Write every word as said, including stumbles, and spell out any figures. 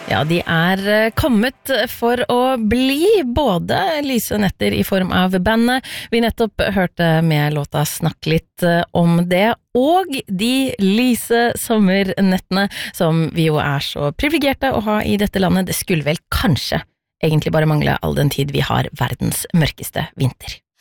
Ja, de er kommet for å bli, både lyse netter i form av bandet. Vi nettopp hørte med låta Snakk litt om det, og de lyse sommernettene som vi jo er så privilegerte å ha i dette landet. Det skulle vel kanskje egentlig bare mangle all den tid vi har verdens mørkeste vinter.